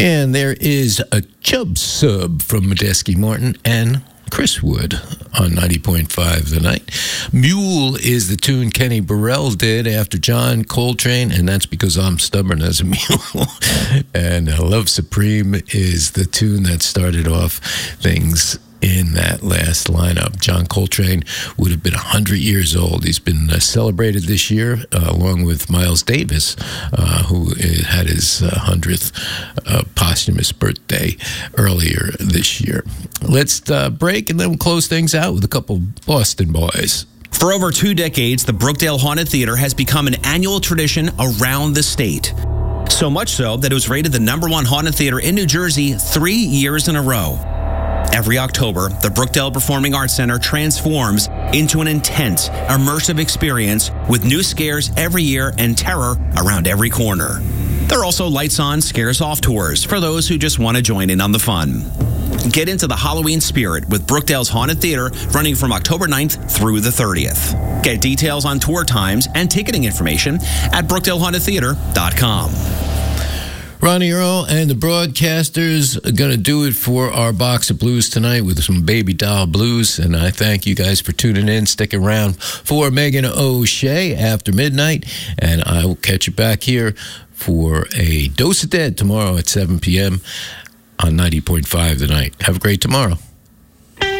And there is a Chub Sub from Medeski Martin and Chris Wood on 90.5 The Night. Mule is the tune Kenny Burrell did after John Coltrane, and that's because I'm stubborn as a mule. And Love Supreme is the tune that started off things in that last lineup. John Coltrane would have been 100 years old. He's been celebrated this year along with Miles Davis, who had his 100th posthumous birthday earlier this year. Let's break and then we'll close things out with a couple Boston boys. For over 2 decades, the Brookdale Haunted Theater has become an annual tradition around the state. So much so that it was rated the #1 haunted theater in New Jersey 3 years in a row. Every October, the Brookdale Performing Arts Center transforms into an intense, immersive experience with new scares every year and terror around every corner. There are also lights-on, scares-off tours for those who just want to join in on the fun. Get into the Halloween spirit with Brookdale's Haunted Theater running from October 9th through the 30th. Get details on tour times and ticketing information at brookdalehauntedtheater.com. Ronnie Earl and the Broadcasters are going to do it for our box of blues tonight with some Baby Doll Blues. And I thank you guys for tuning in. Stick around for Megan O'Shea after midnight. And I will catch you back here for a Dose of Dead tomorrow at 7 p.m. on 90.5 The Night. Have a great tomorrow.